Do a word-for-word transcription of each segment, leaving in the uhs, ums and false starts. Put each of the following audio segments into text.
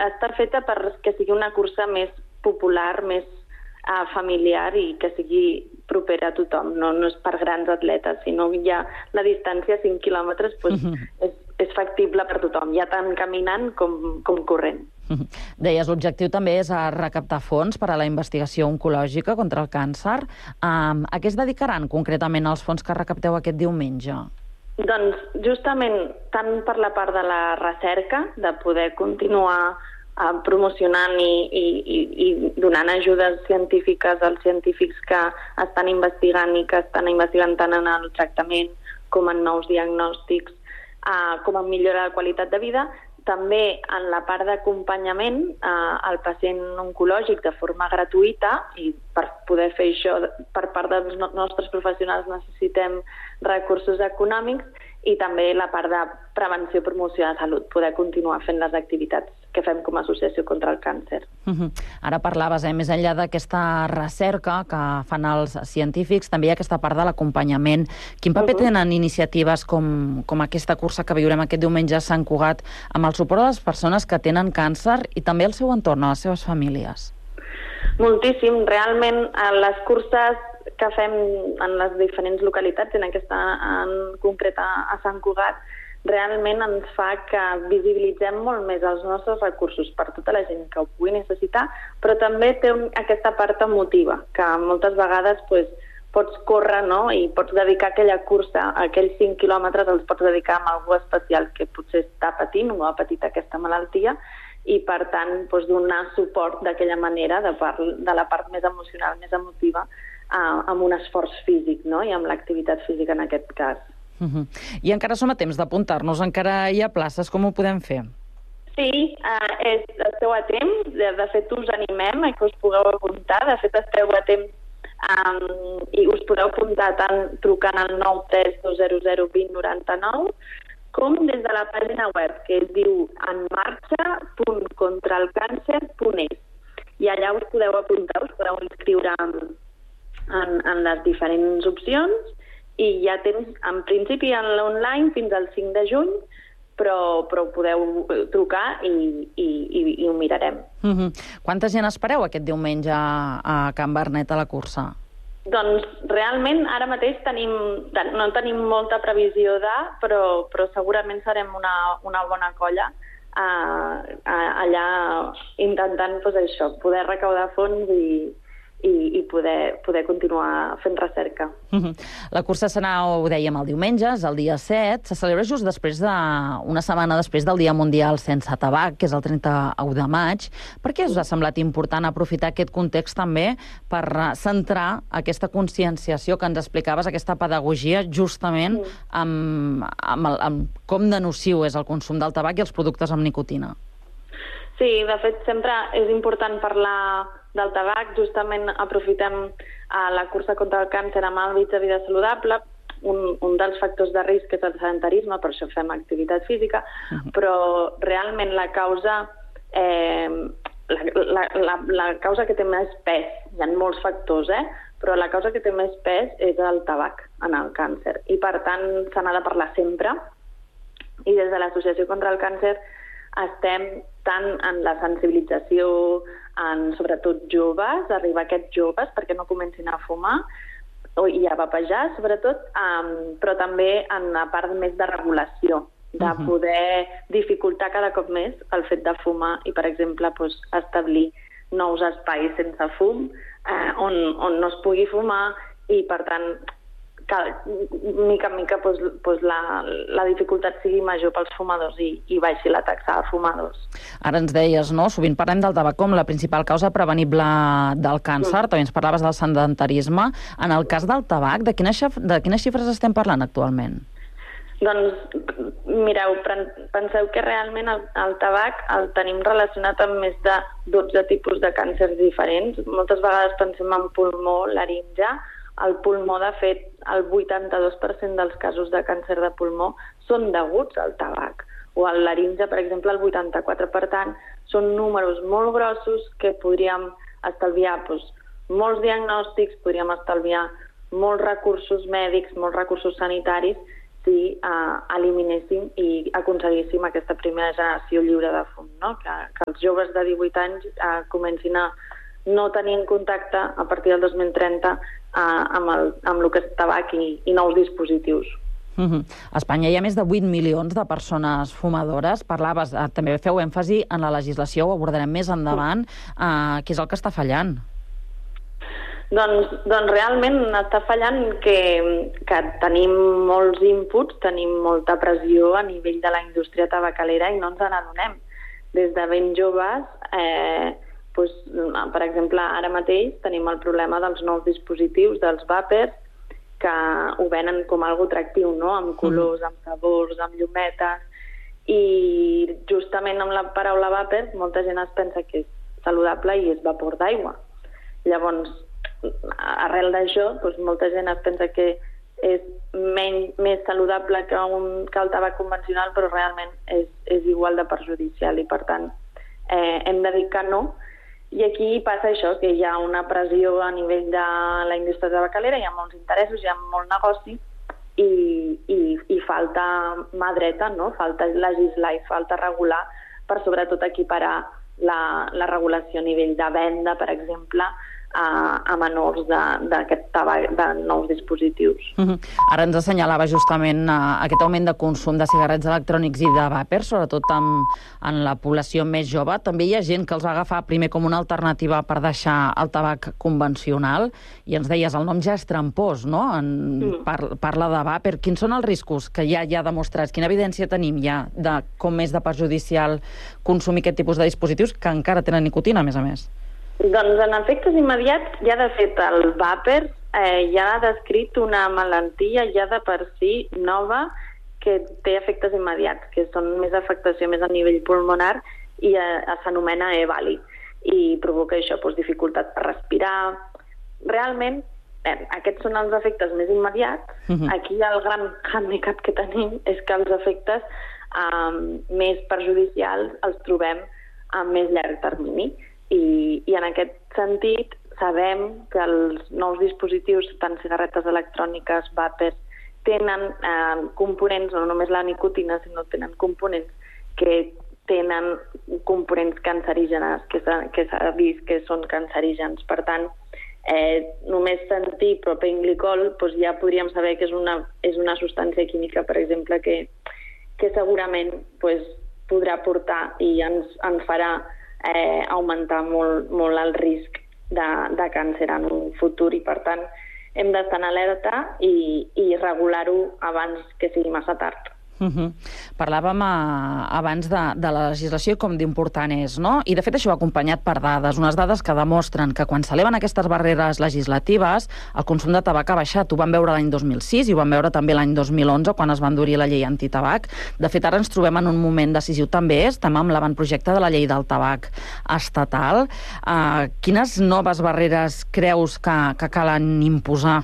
està feta perquè sigui una cursa més popular, més uh, familiar i que sigui propera a tothom. No, no és per grans atletes, sinó ja la distància, cinc quilòmetres, pues, uh-huh. és, és factible per tothom, ja tant caminant com, com corrent. Uh-huh. Deies, l'objectiu també és recaptar fons per a la investigació oncològica contra el càncer. Um, a què es dedicaran concretament els fons que recapteu aquest diumenge? Doncs justament tant per la part de la recerca, de poder continuar uh, promocionant i, i, i donant ajudes científiques als científics que estan investigant i que estan investigant tant en el tractament com en nous diagnòstics, uh, com en millora de qualitat de vida, també en la part d'acompanyament eh, al pacient oncològic de forma gratuïta, i per poder fer això per part dels nostres professionals necessitem recursos econòmics, i també la part de prevenció i promoció de salut, poder continuar fent les activitats que fem com a associació contra el càncer. Uh-huh. Ara parlaves, eh, més enllà d'aquesta recerca que fan els científics, també hi ha aquesta part de l'acompanyament. Quin paper uh-huh. tenen iniciatives com, com aquesta cursa que viurem aquest diumenge a Sant Cugat amb el suport de les persones que tenen càncer i també el seu entorn, a les seves famílies? Moltíssim. Realment, les curses que fem en les diferents localitats, en aquesta en concret a Sant Cugat, realment ens fa que visibilitzem molt més els nostres recursos per tota la gent que ho pugui necessitar, però també té un, aquesta part emotiva, que moltes vegades pues, pots córrer, no? I pots dedicar aquella cursa, aquells cinc quilòmetres els pots dedicar a algú especial que potser està patint o ha patit aquesta malaltia, i per tant pues, donar suport d'aquella manera, de, part, de la part més emocional, més emotiva, eh, amb un esforç físic, no? I amb l'activitat física en aquest cas. Uh-huh. I encara som a temps d'apuntar-nos, encara hi ha places, com ho podem fer? Sí, eh, és, esteu a temps, de, de fet us animem a que us pugueu apuntar, de fet esteu a temps um, i us podeu apuntar tant trucant al nou tres dos zero zero vint noranta-nou com des de la pàgina web que es diu enmarxa punt contralcàncer punt es, i allà us podeu apuntar, us podeu inscriure en, en, en les diferents opcions, i ja tens, en principi, en l'online fins al cinc de juny, però, però podeu trucar i, i, i, i ho mirarem. Uh-huh. Quanta gent espereu aquest diumenge a, a Can Vernet a la cursa? Doncs realment ara mateix tenim, no tenim molta previsió de, però, però segurament serem una, una bona colla uh, allà intentant pues, això, poder recaudar fons i, i, i poder, poder continuar fent recerca. Uh-huh. La cursa serà, ho dèiem, el diumenge, és el dia set, se celebra just després de, una setmana després del Dia Mundial Sense Tabac, que és el trenta-u de maig. Per què us ha semblat important aprofitar aquest context també per centrar aquesta conscienciació que ens explicaves, aquesta pedagogia, justament sí. amb, amb, el, amb com de nociu és el consum del tabac i els productes amb nicotina? Sí, de fet, sempre és important parlar del tabac. Justament aprofitem uh, la cursa contra el càncer amb hàbits de vida saludable. Un, un dels factors de risc és el sedentarisme, per això fem activitat física, uh-huh. però realment la causa, eh, la, la, la, la causa que té més pes, hi ha molts factors, eh? però la causa que té més pes és el tabac en el càncer. I per tant se n'ha de parlar sempre. I des de l'Associació contra el Càncer estem tant en la sensibilització en, sobretot, joves, arribar a aquests joves perquè no comencin a fumar i a vapejar, sobretot, um, però també en la part més de regulació, de uh-huh. poder dificultar cada cop més el fet de fumar i, per exemple, pues, establir nous espais sense fum eh, on, on no es pugui fumar i, per tant, que mica en mica pues, pues la, la dificultat sigui major pels fumadors i, i baixi la taxa de fumadors. Ara ens deies, no? Sovint parlem del tabac com la principal causa prevenible del càncer, mm. també ens parlaves del sedentarisme. En el cas del tabac, de quines, de quines xifres estem parlant actualment? Doncs, mireu, penseu que realment el, el tabac el tenim relacionat amb més de dotze tipus de càncers diferents. Moltes vegades pensem en pulmó, laringe. El pulmó, de fet, el vuitanta-dos per cent dels casos de càncer de pulmó són deguts al tabac. O el laringe, per exemple, el vuitanta-quatre per cent. Per tant, són números molt grossos que podríem estalviar doncs, molts diagnòstics, podríem estalviar molts recursos mèdics, molts recursos sanitaris, si eh, eliminéssim i aconseguíssim aquesta primera generació lliure de fum, no? que, que els joves de divuit anys eh, comencin a no tenir en contacte a partir del dos mil trenta eh, amb, el, amb el que és tabac i, i nous dispositius. Uh-huh. A Espanya hi ha més de vuit milions de persones fumadores. Parlaves, eh, també feu èmfasi en la legislació, ho abordarem més endavant. Eh, què és el que està fallant? Doncs, doncs realment està fallant que, que tenim molts inputs, tenim molta pressió a nivell de la indústria tabacalera i no ens n'adonem. Des de ben joves, eh, doncs, per exemple, ara mateix tenim el problema dels nous dispositius, dels vàpers, que ho venen com algo atractiu, no? Amb colors, amb sabors, amb llumetes, i justament amb la paraula vàper molta gent es pensa que és saludable i és vapor d'aigua. Llavors, arrel d'això, doncs molta gent es pensa que és menys, més saludable que, un, que el tabac convencional, però realment és, és igual de perjudicial i, per tant, eh, hem de dir que no. I aquí passa això, que hi ha una pressió a nivell de la indústria tabacalera, hi ha molts interessos, hi ha molt negoci i, i, i falta mà dreta, no? Falta legislar i falta regular per sobretot equiparar la, la regulació a nivell de venda, per exemple, a, a menors d'aquest tabac, de nous dispositius. Uh-huh. Ara ens assenyalava justament uh, aquest augment de consum de cigarrets electrònics i de vàper, sobretot en, en la població més jove. També hi ha gent que els va agafar primer com una alternativa per deixar el tabac convencional, i ens deies, el nom ja és trampós, no? En, mm. par, parla de vàper. Quins són els riscos que ja hi ha demostrats? Quina evidència tenim ja de com és de perjudicial consumir aquest tipus de dispositius que encara tenen nicotina, a més a més? Doncs en efectes immediats, ja de fet el vàper eh, ja ha descrit una malaltia ja de per si nova que té efectes immediats, que són més afectació més a nivell pulmonar i eh, s'anomena EVALI, i provoca això, doncs, dificultat per respirar. Realment, eh, aquests són els efectes més immediats. Uh-huh. Aquí el gran handicap que tenim és que els efectes eh, més perjudicials els trobem a més llarg termini. I, i en aquest sentit sabem que els nous dispositius, tant cigarretes electròniques, vàpers, tenen eh, components, no només la nicotina, sinó tenen components que tenen components cancerígenes, que s'ha que s'ha vist que són cancerígens. Per tant, eh, només sentir propenglicol, doncs ja podríem saber que és una, és una substància química, per exemple, que, que segurament doncs, podrà portar i ens, ens farà Eh, augmentar molt, molt el risc de, de càncer en un futur, i per tant hem d'estar en alerta i, i regular-ho abans que sigui massa tard. Uh-huh. Parlàvem a, abans de, de la legislació com d'important és, no? I de fet això va acompanyat per dades, unes dades que demostren que quan s'eleven aquestes barreres legislatives el consum de tabac ha baixat. Ho vam veure l'any dos mil sis i ho vam veure també l'any dos mil onze quan es va endurir la llei antitabac. De fet, ara ens trobem en un moment decisiu també, estem amb l'avantprojecte de la llei del tabac estatal. Uh, quines noves barreres creus que, que calen imposar?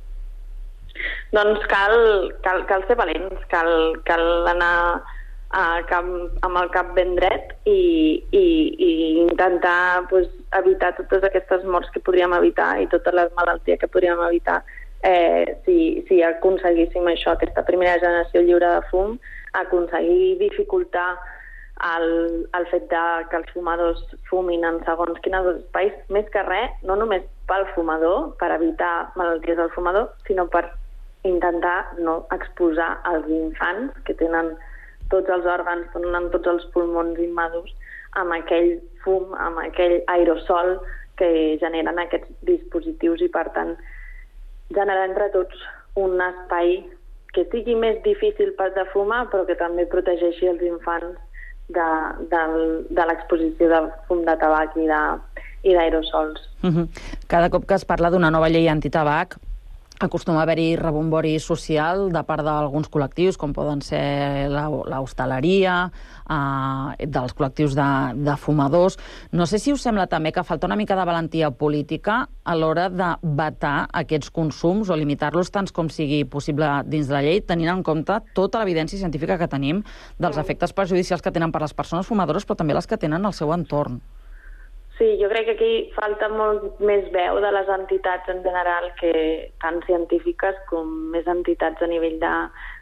Doncs cal, cal, cal ser valents, cal, cal anar a cap, amb el cap ben dret i, i, i intentar pues, evitar totes aquestes morts que podríem evitar i totes les malalties que podríem evitar eh, si, si aconseguíssim això, aquesta primera generació lliure de fum, aconseguir dificultar el, el fet de que els fumadors fumin en segons quins espais, més que res, no només pel fumador, per evitar malalties del fumador, sinó per intentar no exposar els infants que tenen tots els òrgans, tenen tots els pulmons immadurs amb aquell fum, amb aquell aerosol que generen aquests dispositius, i per tant generar entre tots un espai que sigui més difícil pas de fumar però que també protegeixi els infants de, de, de l'exposició de fum de tabac i d'aerosols. Uh-huh. Cada cop que es parla d'una nova llei antitabac acostuma a haver-hi rebombori social de part d'alguns col·lectius, com poden ser l'hostaleria, eh, dels col·lectius de, de fumadors. No sé si us sembla també que falta una mica de valentia política a l'hora de vetar aquests consums o limitar-los tants com sigui possible dins de la llei, tenint en compte tota l'evidència científica que tenim dels efectes perjudicials que tenen per les persones fumadores, però també les que tenen al seu entorn. Sí, jo crec que aquí falta molt més veu de les entitats en general, que tant científiques com més entitats a nivell de,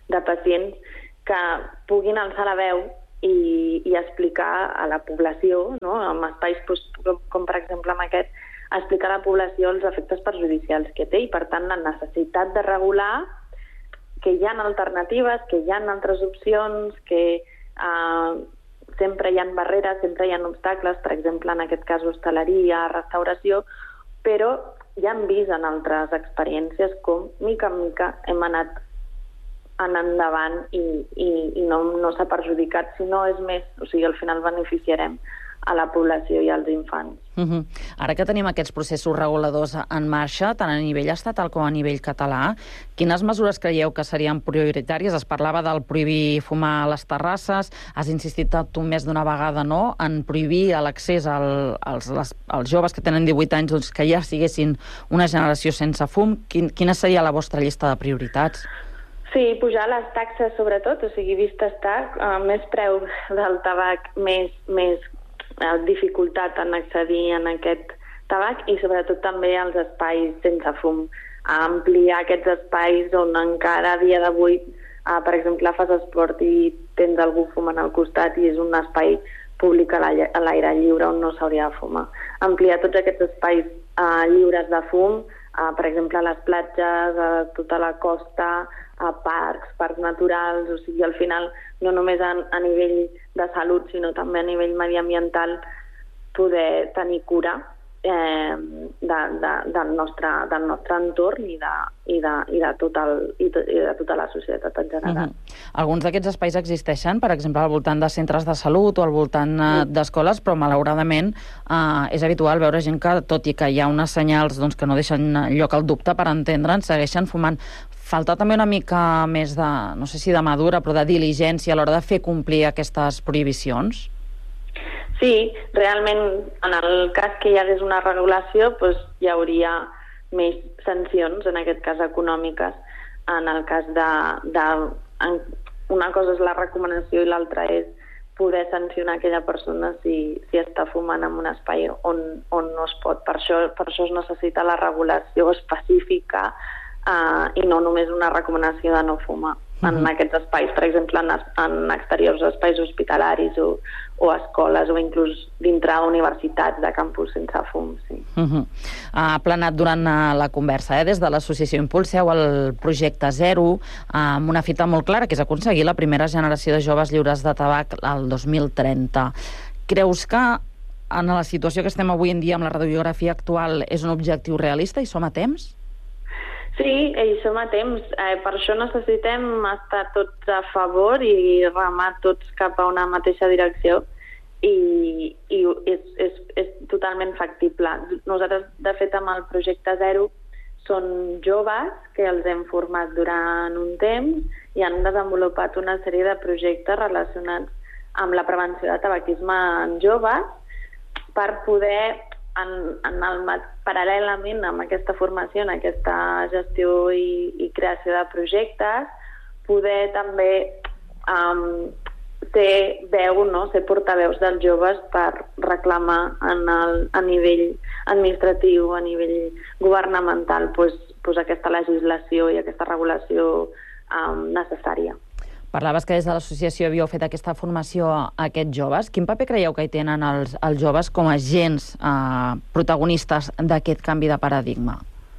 de pacients que puguin alçar la veu i, i explicar a la població, no? En espais doncs, com, com per exemple amb aquest, explicar a la població els efectes perjudicials que té i per tant la necessitat de regular que hi ha alternatives, que hi ha altres opcions, que eh, sempre hi ha barreres, sempre hi ha obstacles, per exemple, en aquest cas hostaleria, restauració, però ja hem vist en altres experiències com, mica en mica, hem anat anant endavant i, i, i no, no s'ha perjudicat, sinó és més, o sigui, al final beneficiarem a la població i als infants. Uh-huh. Ara que tenim aquests processos reguladors en marxa, tant a nivell estatal com a nivell català, quines mesures creieu que serien prioritàries? Es parlava del prohibir fumar a les terrasses, has insistit tu més d'una vegada, no?, en prohibir l'accés al, als, les, als joves que tenen divuit anys, doncs, que ja siguessin una generació sense fum. Quin, quina seria la vostra llista de prioritats? Sí, pujar les taxes sobretot, o sigui, vist estar, uh, més preu del tabac, més, més uh, dificultat en accedir en aquest tabac i sobretot també als espais sense fum. A ampliar aquests espais on encara a dia d'avui, uh, per exemple, fas esport i tens algú fumant al costat i és un espai públic a l'aire lliure on no s'hauria de fumar. Ampliar tots aquests espais uh, lliures de fum, uh, per exemple, a les platges, a tota la costa, a parcs, parcs naturals, o sigui, al final, no només a, a nivell de salut, sinó també a nivell mediambiental, poder tenir cura eh, de, de, del, nostre, del nostre entorn i de, i de, i de, tot el, i de, i de tota la societat en general. Mm-hmm. Alguns d'aquests espais existeixen, per exemple, al voltant de centres de salut o al voltant eh, d'escoles, però malauradament eh, és habitual veure gent que, tot i que hi ha unes senyals doncs, que no deixen lloc al dubte per entendre'n, segueixen fumant. Falta també una mica més de, no sé si de madura, però de diligència a l'hora de fer complir aquestes prohibicions? Sí, realment, en el cas que hi hagués una regulació, doncs hi hauria més sancions, en aquest cas econòmiques. En el cas de... de en, una cosa és la recomanació i l'altra és poder sancionar aquella persona si, si està fumant en un espai on, on no es pot. Per això, per això es necessita la regulació específica Uh, i no només una recomanació de no fumar en uh-huh. aquests espais, per exemple en, en exteriors, espais hospitalaris o, o escoles o inclús dintre universitats de campus sense fum. Sí. Uh-huh. Ha planat durant la conversa, eh? Des de l'associació impulseu el projecte Zero amb una fita molt clara, que és aconseguir la primera generació de joves lliures de tabac al dos mil trenta. Creus que en la situació que estem avui en dia amb la radiografia actual és un objectiu realista i som a temps? Sí, i som a temps. Eh, per això necessitem estar tots a favor i remar tots cap a una mateixa direcció i, i és, és, és totalment factible. Nosaltres, de fet, amb el projecte Zero són joves que els hem format durant un temps i han desenvolupat una sèrie de projectes relacionats amb la prevenció de tabaquisme en joves per poder... En, en el, paral·lelament amb aquesta formació, en aquesta gestió i, i creació de projectes, poder també um, ser veu, no? Ser portaveus dels joves per reclamar en el, a nivell administratiu, a nivell governamental, pues, pues aquesta legislació i aquesta regulació um, necessària. Parlaves que des de l'associació havíeu fet aquesta formació a aquests joves. Quin paper creieu que hi tenen els, els joves com a agents eh, protagonistes d'aquest canvi de paradigma?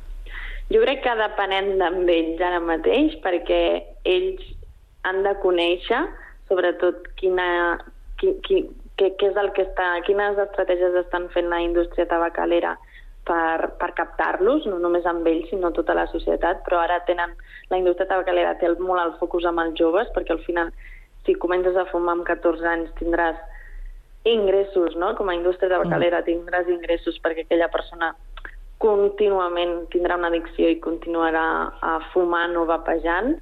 Jo crec que depenent d'ells ara mateix, perquè ells han de conèixer sobretot quina, qui, qui, què, què és el que està, quines estratègies estan fent la indústria tabacalera per, per captar-los, no només amb ells, sinó tota la societat, però ara tenen, la indústria tabacalera té molt el focus amb els joves, perquè al final, si comences a fumar amb catorze anys, tindràs ingressos, no? Com a indústria tabacalera tindràs ingressos perquè aquella persona contínuament tindrà una addicció i continuarà a fumant o vapejant,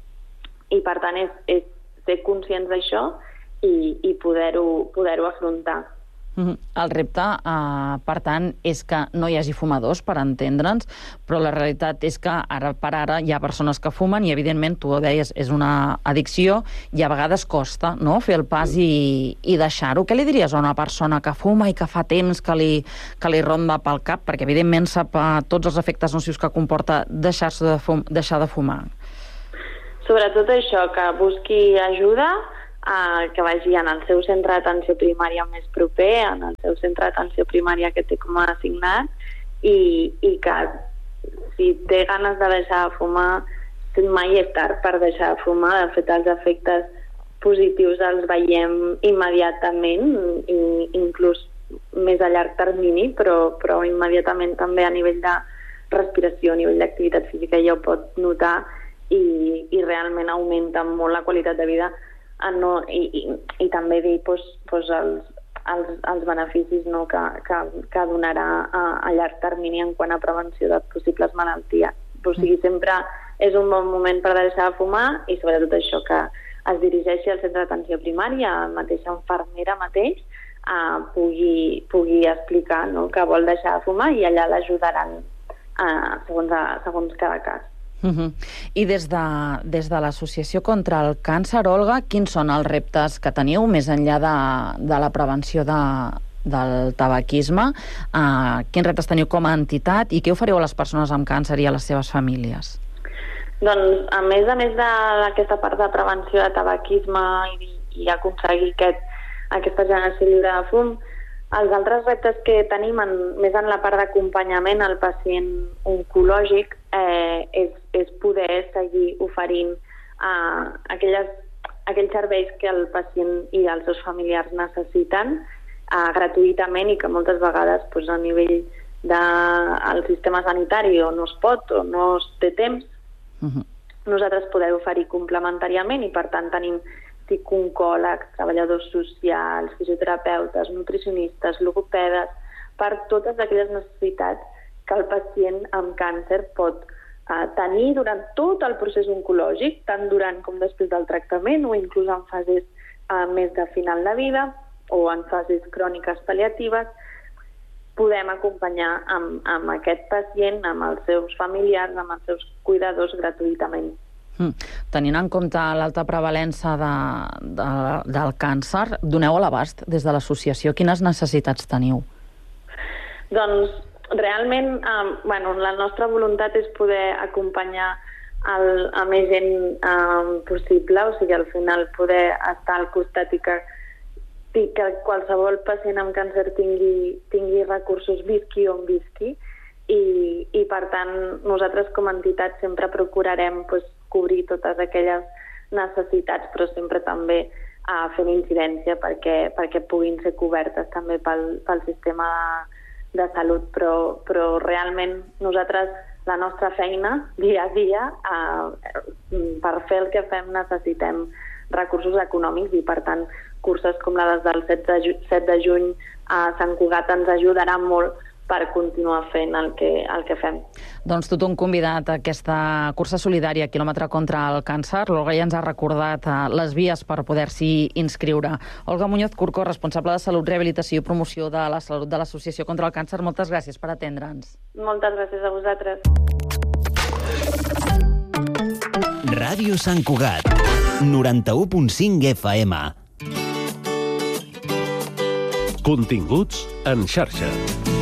i per tant és, és ser conscients d'això i, i poder-ho poder-ho afrontar. El repte, eh, per tant, és que no hi hagi fumadors, per entendre'ns, però la realitat és que ara per ara hi ha persones que fumen i, evidentment, tu ho deies, és una addicció i a vegades costa, no?, fer el pas i, i deixar-ho. Què li diries a una persona que fuma i que fa temps que li, que li ronda pel cap? Perquè, evidentment, sap tots els efectes nocius que comporta deixar-se de fum, deixar de fumar. sobretot això, que busqui ajuda, eh, que vagi en el seu centre d'atenció primària més proper, en el seu centre d'atenció primària que té com a assignat, i, i que si té ganes de deixar de fumar, mai és tard per deixar de fumar. De fet, els efectes positius els veiem immediatament, i inclús més a llarg termini, però, però immediatament també a nivell de respiració, a nivell d'activitat física ja ho pot notar, i, i realment augmenta molt la qualitat de vida, no, i, i, i també dir pues, pues els, els, els beneficis, no, que, que, que donarà a, a llarg termini en quant a prevenció de possibles malalties. O sigui, sempre és un bon moment per deixar de fumar, i sobretot això, que es dirigeixi al centre d'atenció primària, la mateixa infermera mateix, Uh, pugui, pugui explicar, no, que vol deixar de fumar, i allà l'ajudaran uh, segons, a, segons cada cas. Uh-huh. I des de, des de l'Associació contra el Càncer, Olga, quins són els reptes que teniu més enllà de, de la prevenció de, del tabaquisme? Uh, quins reptes teniu com a entitat i què ofereu a les persones amb càncer i a les seves famílies? Doncs, a més a més d'aquesta part de prevenció de tabaquisme i, i aconseguir aquest aquesta generació lliure de fum, els altres reptes que tenim en, més en la part d'acompanyament al pacient oncològic eh, és, és poder seguir oferint eh, aquelles, aquells serveis que el pacient i els seus familiars necessiten eh, gratuïtament, i que moltes vegades pues, a nivell del sistema sanitari o no es pot o no es té temps, uh-huh. nosaltres podem oferir complementàriament, i per tant tenim psicòlegs, treballadors socials, fisioterapeutes, nutricionistes, logopedes, per totes aquelles necessitats que el pacient amb càncer pot eh, tenir durant tot el procés oncològic, tant durant com després del tractament, o inclús en fases eh, més de final de vida o en fases cròniques pal·liatives. Podem acompanyar amb, amb aquest pacient, amb els seus familiars, amb els seus cuidadors gratuïtament. Mm. Tenint en compte l'alta prevalença de, de, del càncer, doneu a l'abast des de l'associació? Quines necessitats teniu? Doncs realment eh, bueno, la nostra voluntat és poder acompanyar el, a més gent eh, possible, o sigui, al final poder estar al costat i que, i que qualsevol pacient amb càncer tingui, tingui recursos, visqui on visqui, i, i per tant nosaltres com a entitat sempre procurarem pues, cobrir totes aquelles necessitats, però sempre també uh, fent incidència perquè, perquè puguin ser cobertes també pel, pel sistema de, de salut, però, però realment nosaltres, la nostra feina dia a dia, uh, per fer el que fem necessitem recursos econòmics, i per tant curses com les del set de juny a Sant Cugat ens ajudaran molt per continuar fent el que, el que fem. Doncs tothom convidat a aquesta cursa solidària quilòmetre contra el càncer. L'Olga ja ens ha recordat les vies per poder-s'hi inscriure. Olga Muñoz Curcó, responsable de Salut, Rehabilitació i Promoció de la Salut de l'Associació contra el Càncer, moltes gràcies per atendre'ns. Moltes gràcies a vosaltres. Ràdio Sant Cugat, noranta-u punt cinc F M. Continguts en xarxa.